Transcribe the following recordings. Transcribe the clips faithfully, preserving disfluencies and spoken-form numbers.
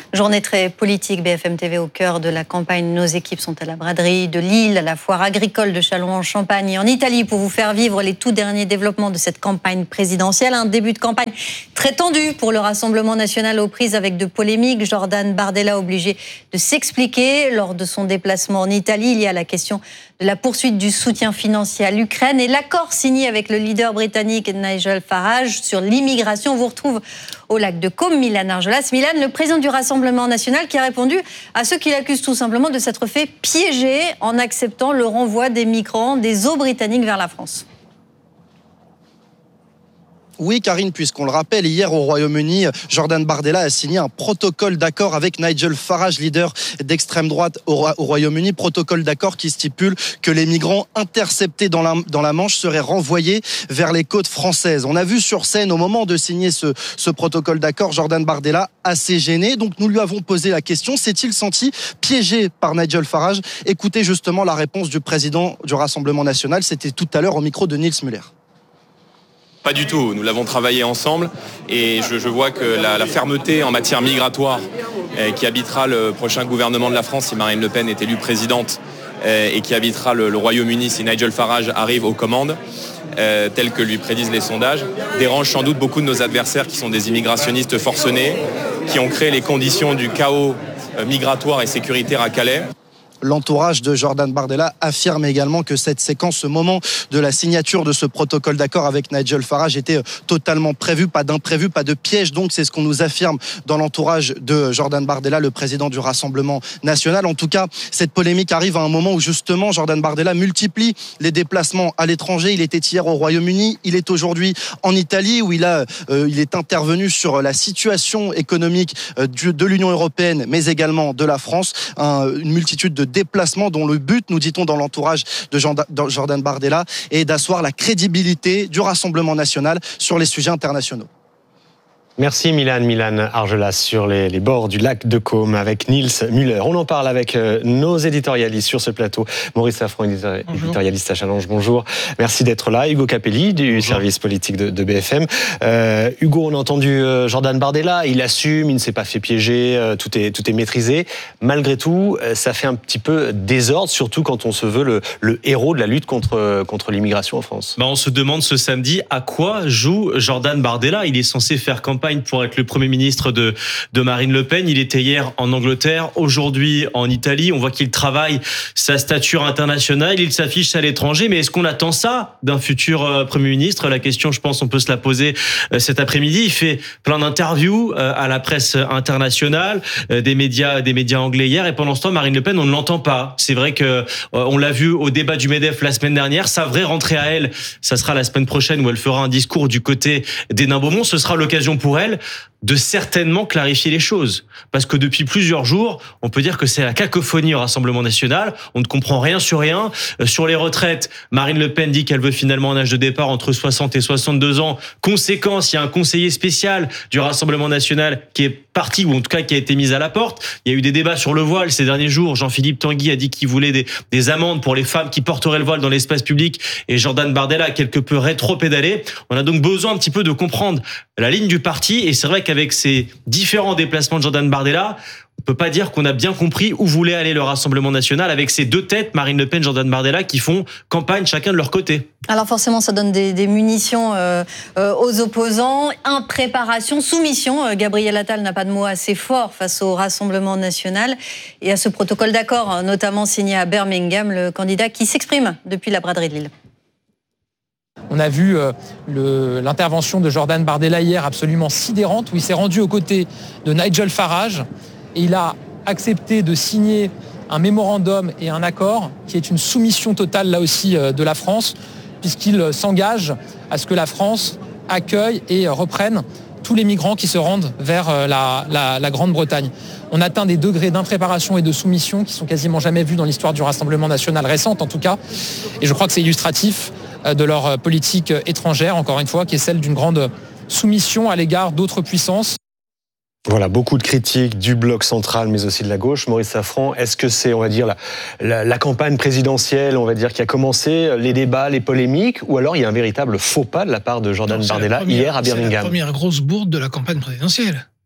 Journée très politique, B F M T V au cœur de la campagne. Nos équipes sont à la braderie de Lille, à la foire agricole de Châlons en Champagne et en Italie pour vous faire vivre les tout derniers développements de cette campagne présidentielle. Un début de campagne très tendu pour le Rassemblement national aux prises avec de polémiques. Jordan Bardella obligé de s'expliquer lors de son déplacement en Italie. Il y a la question de la poursuite du soutien financier à l'Ukraine et l'accord signé avec le leader britannique Nigel Farage sur l'immigration. On vous retrouve au lac de Caume, Milan Argelas. Milan, le président du Rassemblement national qui a répondu à ceux qui l'accusent tout simplement de s'être fait piéger en acceptant le renvoi des migrants des eaux britanniques vers la France. Oui, Karine, puisqu'on le rappelle, hier au Royaume-Uni, Jordan Bardella a signé un protocole d'accord avec Nigel Farage, leader d'extrême droite au Royaume-Uni. Protocole d'accord qui stipule que les migrants interceptés dans la, dans la Manche seraient renvoyés vers les côtes françaises. On a vu sur scène, au moment de signer ce, ce protocole d'accord, Jordan Bardella assez gêné. Donc nous lui avons posé la question, s'est-il senti piégé par Nigel Farage? Écoutez justement la réponse du président du Rassemblement national. C'était tout à l'heure au micro de Niels Müller. Pas du tout, nous l'avons travaillé ensemble et je, je vois que la, la fermeté en matière migratoire eh, qui habitera le prochain gouvernement de la France si Marine Le Pen est élue présidente eh, et qui habitera le, le Royaume-Uni si Nigel Farage arrive aux commandes, eh, tel que lui prédisent les sondages, dérange sans doute beaucoup de nos adversaires qui sont des immigrationnistes forcenés, qui ont créé les conditions du chaos migratoire et sécuritaire à Calais. L'entourage de Jordan Bardella affirme également que cette séquence, ce moment de la signature de ce protocole d'accord avec Nigel Farage était totalement prévu, pas d'imprévu, pas de piège. Donc c'est ce qu'on nous affirme dans l'entourage de Jordan Bardella, le président du Rassemblement national. En tout cas, cette polémique arrive à un moment où justement Jordan Bardella multiplie les déplacements à l'étranger. Il était hier au Royaume-Uni, il est aujourd'hui en Italie où il a, euh, il est intervenu sur la situation économique euh, de l'Union européenne, mais également de la France. Un, une multitude de déplacement dont le but, nous dit-on dans l'entourage de Jordan Bardella, est d'asseoir la crédibilité du Rassemblement national sur les sujets internationaux. Merci Milan, Milan Argelas sur les, les bords du lac de Caume avec Niels Müller. On en parle avec euh, nos éditorialistes sur ce plateau. Maurice Safran, éditor, éditorialiste à Challenge, bonjour. Merci d'être là. Hugo Capelli du bonjour. Service politique de, de B F M. Euh, Hugo, on a entendu euh, Jordan Bardella, il assume, il ne s'est pas fait piéger, euh, tout est, tout est maîtrisé. Malgré tout, euh, ça fait un petit peu désordre, surtout quand on se veut le, le héros de la lutte contre, contre l'immigration en France. Bah on se demande ce samedi à quoi joue Jordan Bardella. Il est censé faire campagne pour être le Premier ministre de, de Marine Le Pen. Il était hier en Angleterre, aujourd'hui en Italie. On voit qu'il travaille sa stature internationale, il s'affiche à l'étranger. Mais est-ce qu'on attend ça d'un futur Premier ministre? La question, je pense, on peut se la poser cet après-midi. Il fait plein d'interviews à la presse internationale, des médias, des médias anglais hier. Et pendant ce temps, Marine Le Pen, on ne l'entend pas. C'est vrai que on l'a vu au débat du MEDEF la semaine dernière. Sa vraie rentrée à elle, ça sera la semaine prochaine où elle fera un discours du côté d'Hénin-Beaumont. Ce sera l'occasion pour elle de certainement clarifier les choses. Parce que depuis plusieurs jours, on peut dire que c'est la cacophonie au Rassemblement national. On ne comprend rien sur rien. Sur les retraites, Marine Le Pen dit qu'elle veut finalement un âge de départ entre soixante et soixante-deux ans. Conséquence, il y a un conseiller spécial du Rassemblement national qui est parti, ou en tout cas qui a été mis à la porte. Il y a eu des débats sur le voile ces derniers jours. Jean-Philippe Tanguy a dit qu'il voulait des, des amendes pour les femmes qui porteraient le voile dans l'espace public. Et Jordan Bardella a quelque peu rétro-pédalé. On a donc besoin un petit peu de comprendre la ligne du parti. Et c'est vrai qu'avec ces différents déplacements de Jordan Bardella, on peut pas dire qu'on a bien compris où voulait aller le Rassemblement national avec ces deux têtes, Marine Le Pen, Jordan Bardella, qui font campagne chacun de leur côté. Alors forcément, ça donne des, des munitions euh, euh, aux opposants. Impréparation, soumission. Euh, Gabriel Attal n'a pas de mot assez fort face au Rassemblement national et à ce protocole d'accord, hein, notamment signé à Birmingham, le candidat qui s'exprime depuis la braderie de Lille. On a vu euh, le, l'intervention de Jordan Bardella hier absolument sidérante, où il s'est rendu aux côtés de Nigel Farage et il a accepté de signer un mémorandum et un accord qui est une soumission totale là aussi euh, de la France, puisqu'il s'engage à ce que la France accueille et reprenne tous les migrants qui se rendent vers euh, la, la, la Grande-Bretagne. On atteint des degrés d'impréparation et de soumission qui sont quasiment jamais vus dans l'histoire du Rassemblement national récente en tout cas, et je crois que c'est illustratif de leur politique étrangère, encore une fois, qui est celle d'une grande soumission à l'égard d'autres puissances. Voilà, beaucoup de critiques du bloc central, mais aussi de la gauche. Maurice Safran, est-ce que c'est, on va dire, la, la, la campagne présidentielle, on va dire, qui a commencé, les débats, les polémiques, ou alors il y a un véritable faux pas de la part de Jordan non, Bardella première, hier à Birmingham? C'est la première grosse bourde de la campagne présidentielle.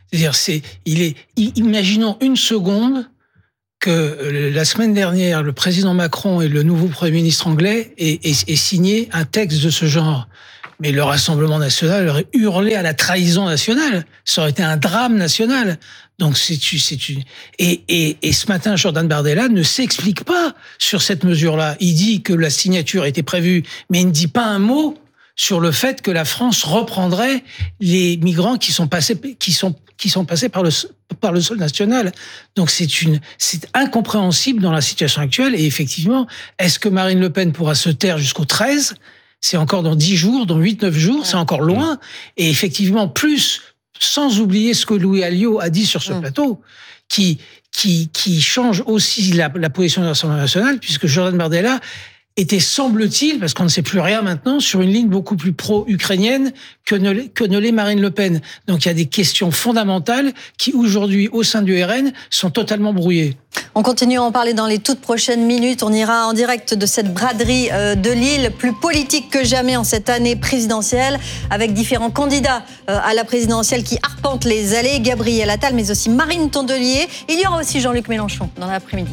C'est-à-dire, c'est, il est, imaginons une seconde que la semaine dernière, le président Macron et le nouveau Premier ministre anglais aient, aient, aient signé un texte de ce genre. Mais le Rassemblement national aurait hurlé à la trahison nationale. Ça aurait été un drame national. Donc c'est, c'est une... Et, et, et ce matin, Jordan Bardella ne s'explique pas sur cette mesure-là. Il dit que la signature était prévue, mais il ne dit pas un mot sur le fait que la France reprendrait les migrants qui sont passés, qui sont, qui sont passés par le, par le sol national. Donc c'est une, c'est incompréhensible dans la situation actuelle. Et effectivement, est-ce que Marine Le Pen pourra se taire jusqu'au treize ? C'est encore dans dix jours, dans huit neuf jours, c'est encore loin. Et effectivement, plus, sans oublier ce que Louis Alliot a dit sur ce plateau, qui, qui, qui change aussi la, la position de l'Assemblée nationale, puisque Jordan Bardella était, semble-t-il, parce qu'on ne sait plus rien maintenant, sur une ligne beaucoup plus pro-ukrainienne que ne, que ne l'est Marine Le Pen. Donc il y a des questions fondamentales qui, aujourd'hui, au sein du R N, sont totalement brouillées. On continue à en parler dans les toutes prochaines minutes. On ira en direct de cette braderie de Lille, plus politique que jamais en cette année présidentielle, avec différents candidats à la présidentielle qui arpentent les allées. Gabriel Attal, mais aussi Marine Tondelier. Il y aura aussi Jean-Luc Mélenchon dans l'après-midi.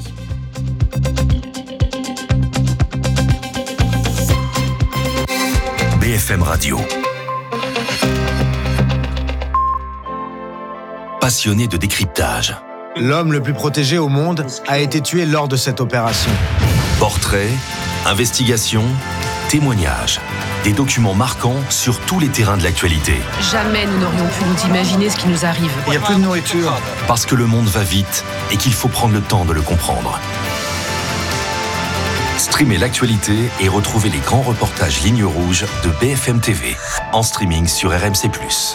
B F M Radio. Passionné de décryptage. L'homme le plus protégé au monde a été tué lors de cette opération. Portraits, investigations, témoignages. Des documents marquants sur tous les terrains de l'actualité. Jamais nous n'aurions pu nous imaginer ce qui nous arrive. Il n'y a plus de nourriture. Parce que le monde va vite et qu'il faut prendre le temps de le comprendre. Streamez l'actualité et retrouvez les grands reportages Ligne Rouge de B F M T V en streaming sur R M C plus.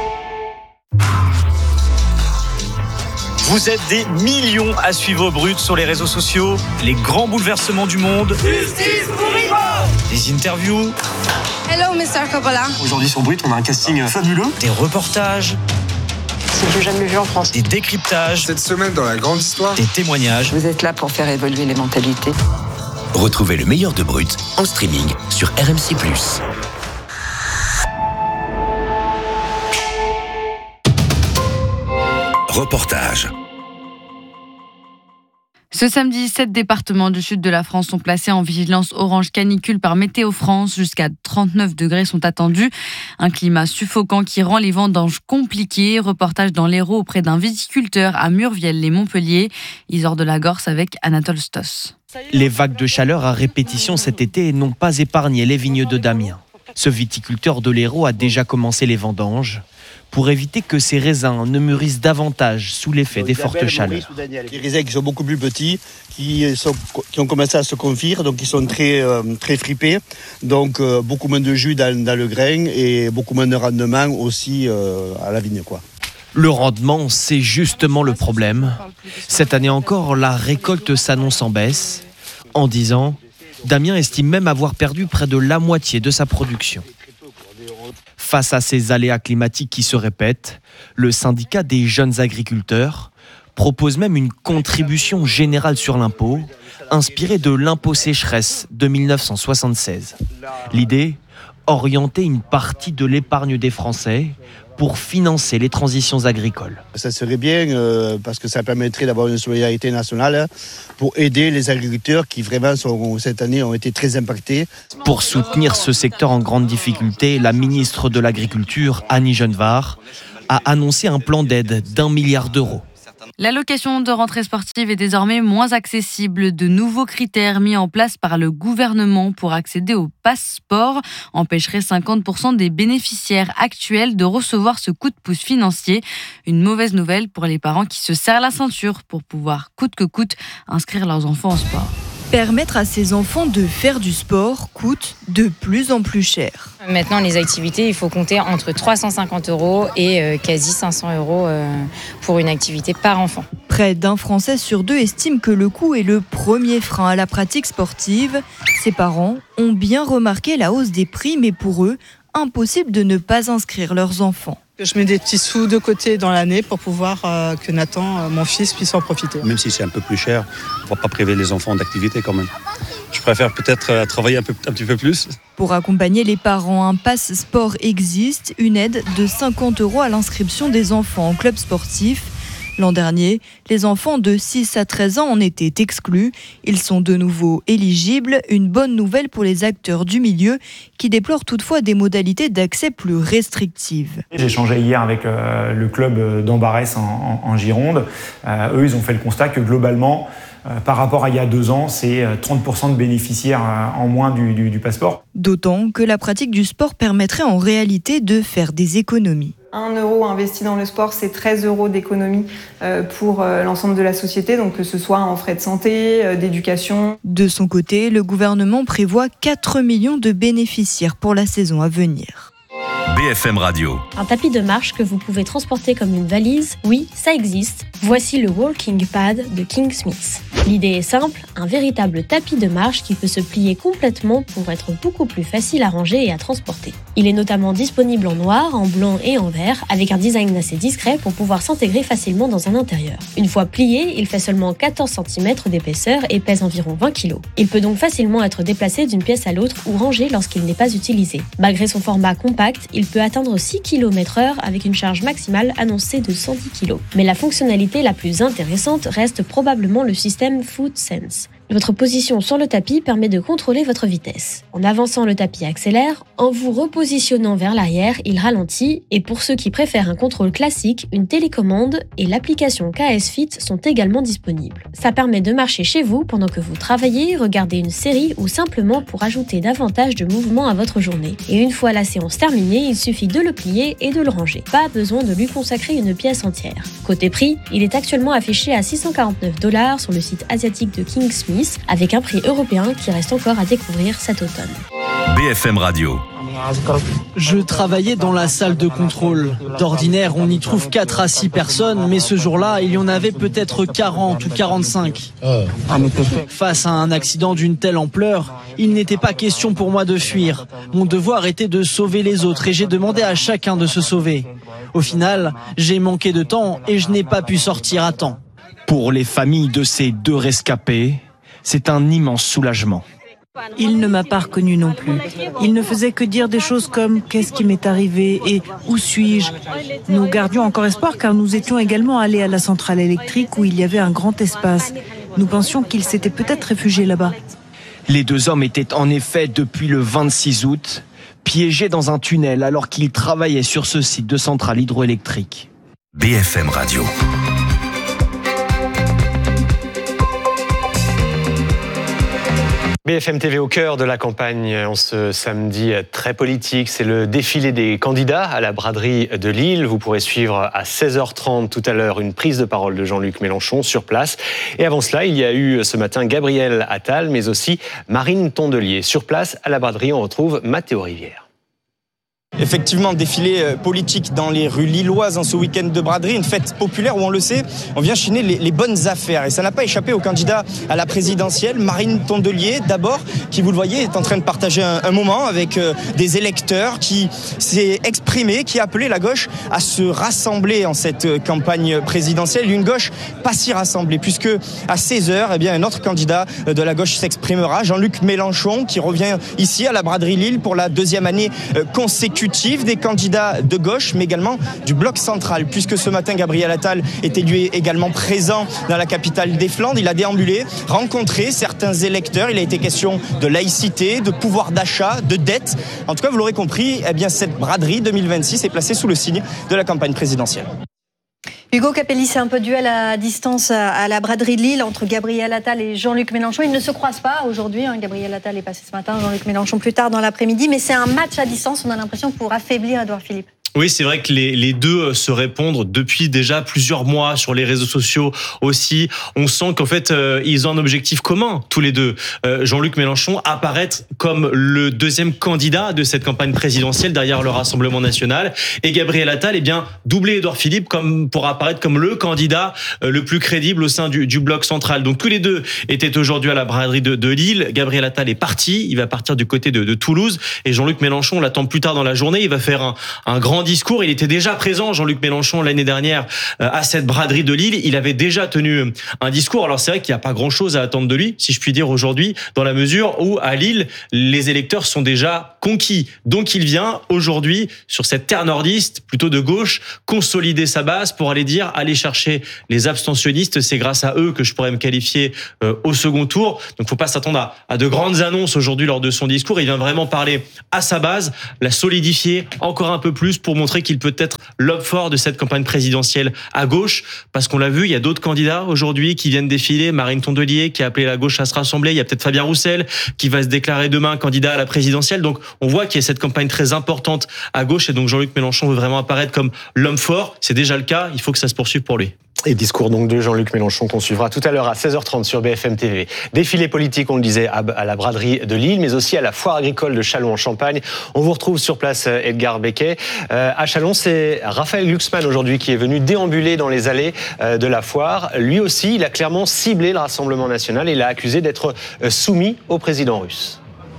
Vous êtes des millions à suivre Brut sur les réseaux sociaux. Les grands bouleversements du monde. Justice pour Ivo. Des interviews. Hello, mister Coppola. Aujourd'hui sur Brut, on a un casting fabuleux. Des reportages. C'est que jamais vu en France. Des décryptages. Cette semaine dans la grande histoire. Des témoignages. Vous êtes là pour faire évoluer les mentalités. Retrouvez le meilleur de Brut en streaming sur R M C plus. Reportage. Ce samedi, sept départements du sud de la France sont placés en vigilance orange canicule par Météo France. Jusqu'à trente-neuf degrés sont attendus. Un climat suffocant qui rend les vendanges compliquées. Reportage dans l'Hérault auprès d'un viticulteur à Murviel-les-Montpellier. Isor de la Gorse avec Anatole Stoss. Les vagues de chaleur à répétition cet été n'ont pas épargné les vignes de Damien. Ce viticulteur de l'Hérault a déjà commencé les vendanges pour éviter que ces raisins ne mûrissent davantage sous l'effet des fortes chaleurs. Des raisins qui sont beaucoup plus petits, qui, sont, qui ont commencé à se confire, donc ils sont très, euh, très fripés, donc euh, beaucoup moins de jus dans, dans le grain et beaucoup moins de rendement aussi euh, à la vigne, quoi. Le rendement, c'est justement le problème. Cette année encore, la récolte s'annonce en baisse. En dix ans, Damien estime même avoir perdu près de la moitié de sa production. Face à ces aléas climatiques qui se répètent, le syndicat des jeunes agriculteurs propose même une contribution générale sur l'impôt, inspirée de l'impôt sécheresse de mille neuf cent soixante-seize. L'idée, orienter une partie de l'épargne des Français pour financer les transitions agricoles. Ça serait bien euh, parce que ça permettrait d'avoir une solidarité nationale pour aider les agriculteurs qui vraiment sont, cette année ont été très impactés. Pour soutenir ce secteur en grande difficulté, la ministre de l'Agriculture, Annie Genevard, a annoncé un plan d'aide d'un milliard d'euros. L'allocation de rentrée sportive est désormais moins accessible. De nouveaux critères mis en place par le gouvernement pour accéder au passeport empêcheraient cinquante pour cent des bénéficiaires actuels de recevoir ce coup de pouce financier. Une mauvaise nouvelle pour les parents qui se serrent la ceinture pour pouvoir coûte que coûte inscrire leurs enfants au sport. Permettre à ses enfants de faire du sport coûte de plus en plus cher. Maintenant, les activités, il faut compter entre trois cent cinquante euros et euh, quasi cinq cents euros euh, pour une activité par enfant. Près d'un Français sur deux estime que le coût est le premier frein à la pratique sportive. Ses parents ont bien remarqué la hausse des prix, mais pour eux, impossible de ne pas inscrire leurs enfants. Je mets des petits sous de côté dans l'année pour pouvoir euh, que Nathan, euh, mon fils, puisse en profiter. Même si c'est un peu plus cher, on ne va pas priver les enfants d'activité quand même. je préfère peut-être travailler un, peu, un petit peu plus. Pour accompagner les parents, un pass sport existe, une aide de cinquante euros à l'inscription des enfants en club sportif. L'an dernier, les enfants de six à treize ans en étaient exclus. Ils sont de nouveau éligibles. Une bonne nouvelle pour les acteurs du milieu qui déplorent toutefois des modalités d'accès plus restrictives. J'ai échangé hier avec euh, le club d'Ambarès en, en, en Gironde. Euh, eux, ils ont fait le constat que globalement, euh, par rapport à il y a deux ans, c'est trente pour cent de bénéficiaires euh, en moins du, du, du passeport. D'autant que la pratique du sport permettrait en réalité de faire des économies. Un euro investi dans le sport, c'est treize euros d'économie pour l'ensemble de la société, donc que ce soit en frais de santé, d'éducation. De son côté, le gouvernement prévoit quatre millions de bénéficiaires pour la saison à venir. B F M Radio. Un tapis de marche que vous pouvez transporter comme une valise, oui, ça existe. Voici le Walking Pad de King Smith. L'idée est simple, un véritable tapis de marche qui peut se plier complètement pour être beaucoup plus facile à ranger et à transporter. Il est notamment disponible en noir, en blanc et en vert, avec un design assez discret pour pouvoir s'intégrer facilement dans un intérieur. Une fois plié, il fait seulement quatorze centimètres d'épaisseur et pèse environ vingt kilos. Il peut donc facilement être déplacé d'une pièce à l'autre ou rangé lorsqu'il n'est pas utilisé. Malgré son format compact, il peut atteindre six kilomètres heure avec une charge maximale annoncée de cent dix kilos. Mais la fonctionnalité la plus intéressante reste probablement le système Foot Sense. Votre position sur le tapis permet de contrôler votre vitesse. En avançant, le tapis accélère. En vous repositionnant vers l'arrière, il ralentit. Et pour ceux qui préfèrent un contrôle classique, une télécommande et l'application K S Fit sont également disponibles. Ça permet de marcher chez vous pendant que vous travaillez, regardez une série ou simplement pour ajouter davantage de mouvement à votre journée. Et une fois la séance terminée, il suffit de le plier et de le ranger. Pas besoin de lui consacrer une pièce entière. Côté prix, il est actuellement affiché à six cent quarante-neuf dollars sur le site asiatique de King Smith, avec un prix européen qui reste encore à découvrir cet automne. B F M Radio. Je travaillais dans la salle de contrôle. D'ordinaire, on y trouve quatre à six personnes, mais ce jour-là, il y en avait peut-être quarante ou quarante-cinq. Face à un accident d'une telle ampleur, il n'était pas question pour moi de fuir. Mon devoir était de sauver les autres et j'ai demandé à chacun de se sauver. Au final, j'ai manqué de temps et je n'ai pas pu sortir à temps. Pour les familles de ces deux rescapés, c'est un immense soulagement. Il ne m'a pas reconnu non plus. Il ne faisait que dire des choses comme « qu'est-ce qui m'est arrivé » et « où suis-je ». Nous gardions encore espoir car nous étions également allés à la centrale électrique où il y avait un grand espace. Nous pensions qu'il s'était peut-être réfugié là-bas. Les deux hommes étaient en effet depuis le vingt-six août piégés dans un tunnel alors qu'ils travaillaient sur ce site de centrale hydroélectrique. B F M Radio. B F M T V au cœur de la campagne en ce samedi très politique. C'est le défilé des candidats à la braderie de Lille. Vous pourrez suivre à seize heures trente tout à l'heure une prise de parole de Jean-Luc Mélenchon sur place. Et avant cela, il y a eu ce matin Gabriel Attal, mais aussi Marine Tondelier. Sur place, à la braderie, on retrouve Mathéo Rivière. Effectivement, défilé politique dans les rues lilloises en ce week-end de braderie, une fête populaire où on le sait, on vient chiner les, les bonnes affaires. Et ça n'a pas échappé au candidat à la présidentielle, Marine Tondelier, d'abord, qui, vous le voyez, est en train de partager un, un moment avec euh, des électeurs, qui s'est exprimé, qui a appelé la gauche à se rassembler en cette campagne présidentielle. Une gauche pas si rassemblée, puisque à seize heures, eh bien, un autre candidat de la gauche s'exprimera, Jean-Luc Mélenchon, qui revient ici à la braderie Lille pour la deuxième année euh, consécutive. Des candidats de gauche, mais également du bloc central, puisque ce matin, Gabriel Attal était lui également présent dans la capitale des Flandres. Il a déambulé, rencontré certains électeurs. Il a été question de laïcité, de pouvoir d'achat, de dette. En tout cas, vous l'aurez compris, eh bien, cette braderie deux mille vingt-six est placée sous le signe de la campagne présidentielle. Hugo Capelli, c'est un peu duel à distance à la braderie de Lille entre Gabriel Attal et Jean-Luc Mélenchon. Ils ne se croisent pas aujourd'hui. Hein. Gabriel Attal est passé ce matin, Jean-Luc Mélenchon plus tard dans l'après-midi. Mais c'est un match à distance, on a l'impression, pour affaiblir Édouard Philippe. Oui, c'est vrai que les, les deux se répondent depuis déjà plusieurs mois sur les réseaux sociaux aussi. On sent qu'en fait, euh, ils ont un objectif commun, tous les deux. Euh, Jean-Luc Mélenchon apparaître comme le deuxième candidat de cette campagne présidentielle derrière le Rassemblement national. Et Gabriel Attal, eh bien, doubler Édouard Philippe comme, pour apparaître comme le candidat euh, le plus crédible au sein du, du bloc central. Donc tous les deux étaient aujourd'hui à la braderie de, de Lille. Gabriel Attal est parti. Il va partir du côté de, de Toulouse. Et Jean-Luc Mélenchon, on l'attend plus tard dans la journée. Il va faire un, un grand grand discours. Il était déjà présent, Jean-Luc Mélenchon, l'année dernière, à cette braderie de Lille. Il avait déjà tenu un discours. Alors c'est vrai qu'il n'y a pas grand-chose à attendre de lui, si je puis dire aujourd'hui, dans la mesure où à Lille, les électeurs sont déjà conquis. Donc il vient aujourd'hui, sur cette terre nordiste, plutôt de gauche, consolider sa base pour aller dire, aller chercher les abstentionnistes. C'est grâce à eux que je pourrais me qualifier euh, au second tour. Donc faut pas s'attendre à, à de grandes annonces aujourd'hui lors de son discours. Il vient vraiment parler à sa base, la solidifier encore un peu plus pour montrer qu'il peut être l'homme fort de cette campagne présidentielle à gauche. Parce qu'on l'a vu, il y a d'autres candidats aujourd'hui qui viennent défiler. Marine Tondelier qui a appelé la gauche à se rassembler. Il y a peut-être Fabien Roussel qui va se déclarer demain candidat à la présidentielle. Donc on voit qu'il y a cette campagne très importante à gauche et donc Jean-Luc Mélenchon veut vraiment apparaître comme l'homme fort. C'est déjà le cas. Il faut que ça se poursuive pour lui. Et discours donc de Jean-Luc Mélenchon qu'on suivra tout à l'heure à seize heures trente sur B F M T V. Défilé politique, on le disait, à la braderie de Lille, mais aussi à la foire agricole de Châlons en Champagne. On vous retrouve sur place, Edgar Becquet. Euh, à Châlons, c'est Raphaël Glucksmann aujourd'hui qui est venu déambuler dans les allées de la foire. Lui aussi, il a clairement ciblé le Rassemblement national et l'a accusé d'être soumis au président russe.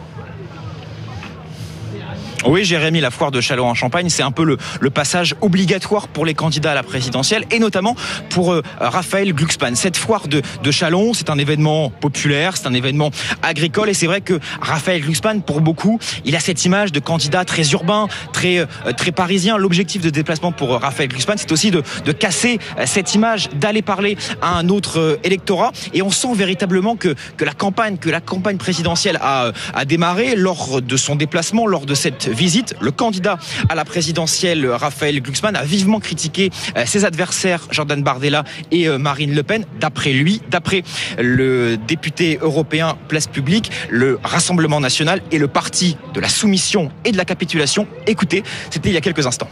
Oui, Jérémy, la foire de Châlons en Champagne, c'est un peu le, le passage obligatoire pour les candidats à la présidentielle et notamment pour euh, Raphaël Glucksmann. Cette foire de, de Châlons, c'est un événement populaire, c'est un événement agricole et c'est vrai que Raphaël Glucksmann, pour beaucoup, il a cette image de candidat très urbain, très, euh, très parisien. L'objectif de déplacement pour Raphaël Glucksmann, c'est aussi de, de casser cette image, d'aller parler à un autre euh, électorat et on sent véritablement que, que la campagne, que la campagne présidentielle a, a démarré lors de son déplacement, lors de cette visite. Le candidat à la présidentielle, Raphaël Glucksmann, a vivement critiqué ses adversaires, Jordan Bardella et Marine Le Pen. D'après lui, d'après le député européen Place Publique, le Rassemblement national est le parti de la soumission et de la capitulation. Écoutez, c'était il y a quelques instants.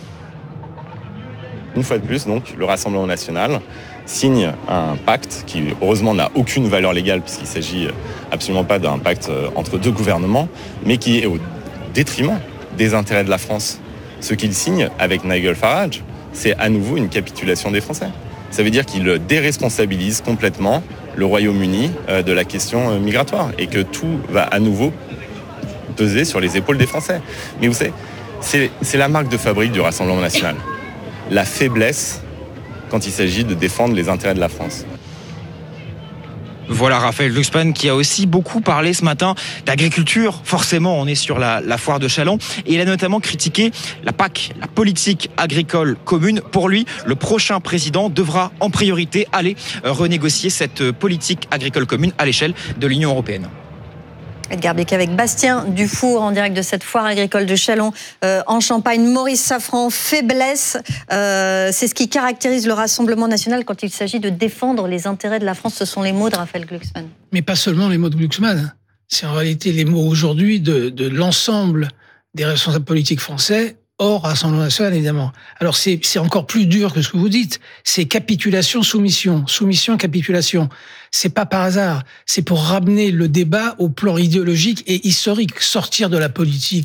Une fois de plus, donc, le Rassemblement national signe un pacte qui, heureusement, n'a aucune valeur légale puisqu'il ne s'agit absolument pas d'un pacte entre deux gouvernements, mais qui est au détriment des intérêts de la France. Ce qu'il signe avec Nigel Farage, c'est à nouveau une capitulation des Français. Ça veut dire qu'il déresponsabilise complètement le Royaume-Uni de la question migratoire et que tout va à nouveau peser sur les épaules des Français. Mais vous savez, c'est, c'est la marque de fabrique du Rassemblement national. La faiblesse quand il s'agit de défendre les intérêts de la France. Voilà Raphaël Glucksmann qui a aussi beaucoup parlé ce matin d'agriculture. Forcément, on est sur la, la foire de Châlons. Et il a notamment critiqué la P A C, la politique agricole commune. Pour lui, le prochain président devra en priorité aller renégocier cette politique agricole commune à l'échelle de l'Union européenne. Edgar Becquet avec Bastien Dufour en direct de cette foire agricole de Châlons euh, en Champagne. Maurice Safran, faiblesse, euh, c'est ce qui caractérise le Rassemblement national quand il s'agit de défendre les intérêts de la France. Ce sont les mots de Raphaël Glucksmann. Mais pas seulement les mots de Glucksmann. C'est en réalité les mots aujourd'hui de, de l'ensemble des responsables politiques français, hors Rassemblement national évidemment. Alors c'est, c'est encore plus dur que ce que vous dites. C'est capitulation, soumission, soumission, capitulation. C'est pas par hasard. C'est pour ramener le débat au plan idéologique et historique, sortir de la politique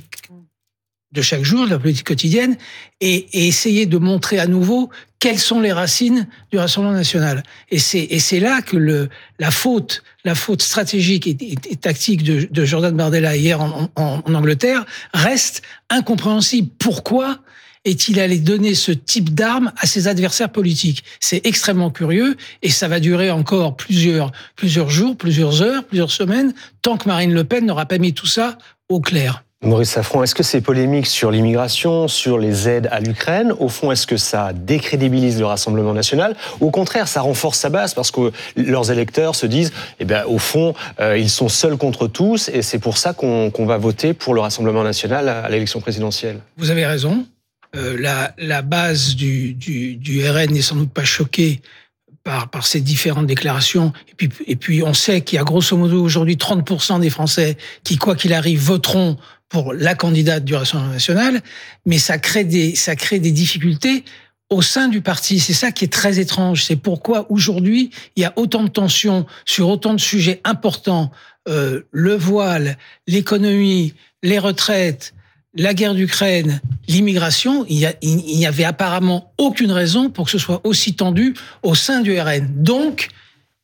de chaque jour, de la politique quotidienne, et, et essayer de montrer à nouveau quelles sont les racines du Rassemblement national. Et c'est, et c'est là que le, la faute, la faute stratégique et, et, et tactique de, de Jordan Bardella hier en, en, en Angleterre reste incompréhensible. Pourquoi est-il allé donner ce type d'armes à ses adversaires politiques? C'est extrêmement curieux et ça va durer encore plusieurs, plusieurs jours, plusieurs heures, plusieurs semaines, tant que Marine Le Pen n'aura pas mis tout ça au clair. Maurice Safran, est-ce que ces polémiques sur l'immigration, sur les aides à l'Ukraine, au fond, est-ce que ça décrédibilise le Rassemblement national ou au contraire, ça renforce sa base parce que leurs électeurs se disent, eh bien, au fond, euh, ils sont seuls contre tous et c'est pour ça qu'on, qu'on va voter pour le Rassemblement national à, à l'élection présidentielle? Vous avez raison. Euh, la, la base du, du, du R N n'est sans doute pas choquée par, par ces différentes déclarations. Et puis, et puis, on sait qu'il y a grosso modo aujourd'hui trente pour cent des Français qui, quoi qu'il arrive, voteront pour la candidate du Rassemblement national, mais ça crée des, ça crée des difficultés au sein du parti. C'est ça qui est très étrange. C'est pourquoi aujourd'hui, il y a autant de tensions sur autant de sujets importants, euh, le voile, l'économie, les retraites, la guerre d'Ukraine, l'immigration. Il y a, il n'y avait apparemment aucune raison pour que ce soit aussi tendu au sein du R N. Donc,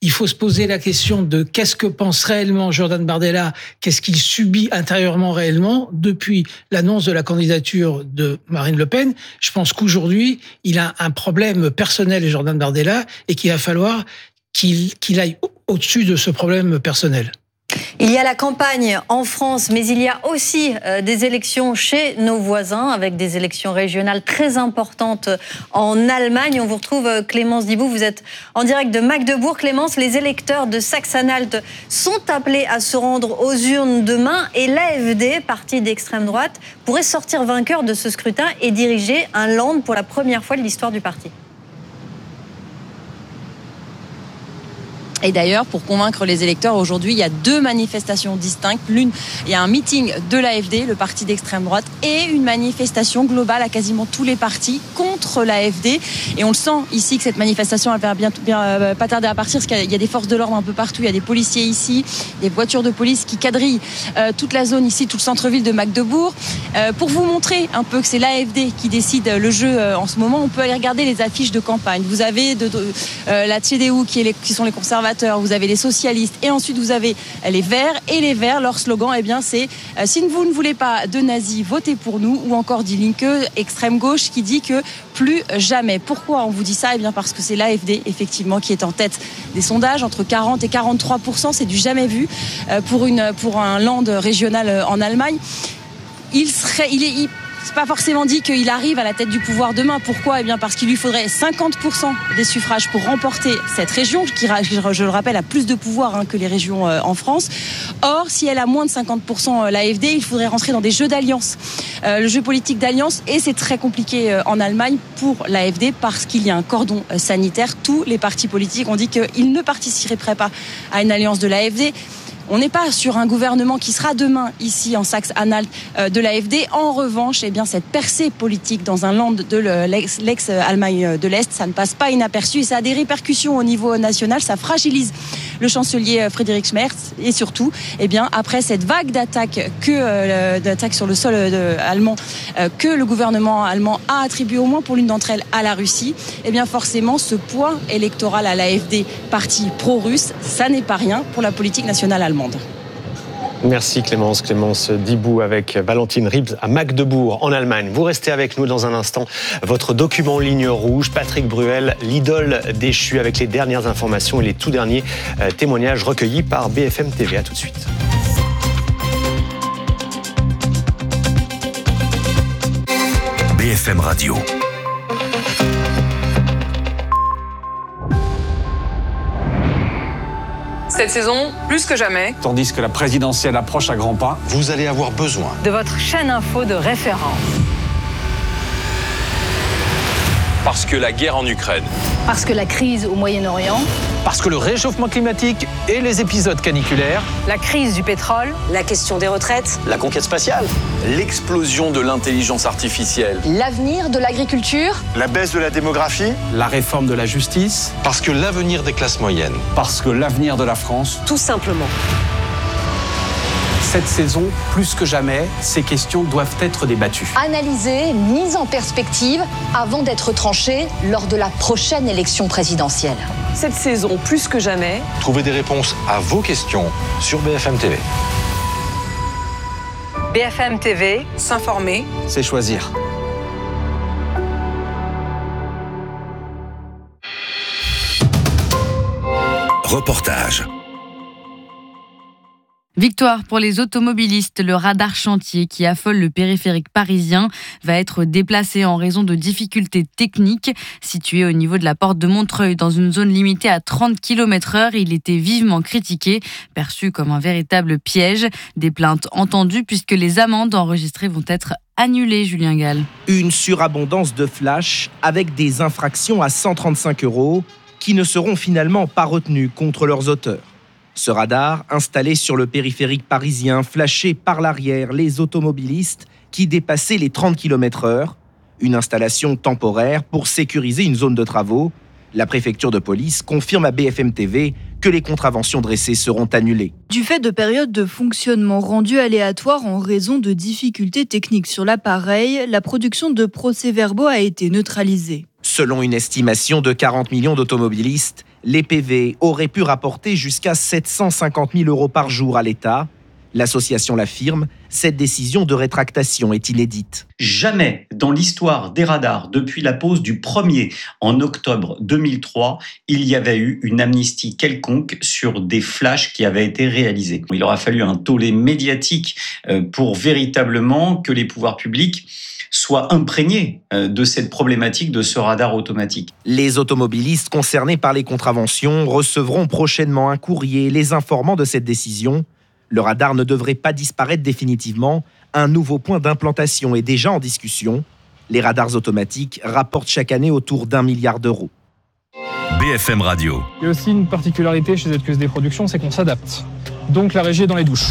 il faut se poser la question de qu'est-ce que pense réellement Jordan Bardella, qu'est-ce qu'il subit intérieurement réellement depuis l'annonce de la candidature de Marine Le Pen. Je pense qu'aujourd'hui, il a un problème personnel, Jordan Bardella, et qu'il va falloir qu'il, qu'il aille au-dessus de ce problème personnel. Il y a la campagne en France, mais il y a aussi euh, des élections chez nos voisins, avec des élections régionales très importantes en Allemagne. On vous retrouve, euh, Clémence Dibou, vous êtes en direct de Magdebourg. Clémence, les électeurs de Saxe-Anhalt sont appelés à se rendre aux urnes demain et l'A F D, parti d'extrême droite, pourrait sortir vainqueur de ce scrutin et diriger un Land pour la première fois de l'histoire du parti. Et d'ailleurs, pour convaincre les électeurs, aujourd'hui, il y a deux manifestations distinctes. L'une, il y a un meeting de l'A F D, le parti d'extrême droite, et une manifestation globale à quasiment tous les partis contre l'A F D. Et on le sent ici que cette manifestation, elle va bientôt, bien, euh, pas tarder à partir, parce qu'il y a des forces de l'ordre un peu partout. Il y a des policiers ici, des voitures de police qui quadrillent euh, toute la zone ici, tout le centre-ville de Magdebourg. Euh, pour vous montrer un peu que c'est l'A F D qui décide le jeu euh, en ce moment, on peut aller regarder les affiches de campagne. Vous avez de, de, euh, la C D U, qui, est les, qui sont les conservateurs, vous avez les socialistes et ensuite vous avez les Verts. Et les Verts, leur slogan, eh bien, c'est euh, si vous ne voulez pas de nazis, votez pour nous. Ou encore Die Linke, extrême gauche, qui dit que plus jamais. Pourquoi on vous dit ça ? Eh bien, parce que c'est l'A F D, effectivement, qui est en tête des sondages, entre quarante et quarante-trois pour cent. C'est du jamais vu euh, pour, une, pour un land régional en Allemagne. Il serait, il est, il, c'est pas forcément dit qu'il arrive à la tête du pouvoir demain. Pourquoi ? Eh bien parce qu'il lui faudrait cinquante pour cent des suffrages pour remporter cette région, qui, je le rappelle, a plus de pouvoir hein, que les régions euh, en France. Or, si elle a moins de cinquante pour cent l'A F D, il faudrait rentrer dans des jeux d'alliance. Euh, le jeu politique d'alliance, et c'est très compliqué euh, en Allemagne pour l'A F D parce qu'il y a un cordon euh, sanitaire. Tous les partis politiques ont dit qu'ils ne participeraient pas à une alliance de l'A F D. On n'est pas sur un gouvernement qui sera demain ici en Saxe-Anhalt euh, de l'A F D. En revanche, eh bien, cette percée politique dans un land de l'ex, l'ex-Allemagne de l'Est, ça ne passe pas inaperçu et ça a des répercussions au niveau national. Ça fragilise le chancelier Friedrich Merz et surtout, eh bien, après cette vague d'attaques que euh, d'attaques sur le sol euh, allemand euh, que le gouvernement allemand a attribué au moins pour l'une d'entre elles à la Russie, eh bien forcément ce poids électoral à l'A F D, parti pro-russe, ça n'est pas rien pour la politique nationale allemande. Merci Clémence. Clémence Dibou avec Valentine Ribs à Magdebourg en Allemagne. Vous restez avec nous dans un instant. Votre document ligne rouge, Patrick Bruel, l'idole déchue, avec les dernières informations et les tout derniers témoignages recueillis par B F M T V. À tout de suite. B F M Radio. Cette saison, plus que jamais, tandis que la présidentielle approche à grands pas, vous allez avoir besoin de votre chaîne info de référence. Parce que la guerre en Ukraine. Parce que la crise au Moyen-Orient. Parce que le réchauffement climatique et les épisodes caniculaires. La crise du pétrole. La question des retraites. La conquête spatiale. L'explosion de l'intelligence artificielle. L'avenir de l'agriculture. La baisse de la démographie. La réforme de la justice. Parce que l'avenir des classes moyennes. Parce que l'avenir de la France. Tout simplement. Cette saison, plus que jamais, ces questions doivent être débattues. Analysées, mises en perspective avant d'être tranchées lors de la prochaine élection présidentielle. Cette saison, plus que jamais, trouvez des réponses à vos questions sur B F M T V. B F M T V, s'informer, c'est choisir. Reportage. Victoire pour les automobilistes. Le radar chantier qui affole le périphérique parisien va être déplacé en raison de difficultés techniques. Situé au niveau de la porte de Montreuil, dans une zone limitée à trente kilomètres heure, il était vivement critiqué, perçu comme un véritable piège. Des plaintes entendues puisque les amendes enregistrées vont être annulées, Julien Gall. Une surabondance de flash avec des infractions à cent trente-cinq euros qui ne seront finalement pas retenues contre leurs auteurs. Ce radar, installé sur le périphérique parisien, flashait par l'arrière les automobilistes qui dépassaient les trente kilomètres heure. Une installation temporaire pour sécuriser une zone de travaux. La préfecture de police confirme à B F M T V que les contraventions dressées seront annulées. Du fait de périodes de fonctionnement rendues aléatoires en raison de difficultés techniques sur l'appareil, la production de procès-verbaux a été neutralisée. Selon une estimation de quarante millions d'automobilistes, Les P V auraient pu rapporter jusqu'à sept cent cinquante mille euros par jour à l'État. L'association l'affirme, cette décision de rétractation est inédite. Jamais dans l'histoire des radars, depuis la pose du premier en octobre deux mille trois, il y avait eu une amnistie quelconque sur des flashs qui avaient été réalisés. Il aura fallu un tollé médiatique pour véritablement que les pouvoirs publics soient imprégnés de cette problématique de ce radar automatique. Les automobilistes concernés par les contraventions recevront prochainement un courrier les informant de cette décision. Le radar ne devrait pas disparaître définitivement. Un nouveau point d'implantation est déjà en discussion. Les radars automatiques rapportent chaque année autour d'un milliard d'euros. B F M Radio. Il y a aussi une particularité chez Z Q S D Productions, c'est qu'on s'adapte. Donc la régie est dans les douches.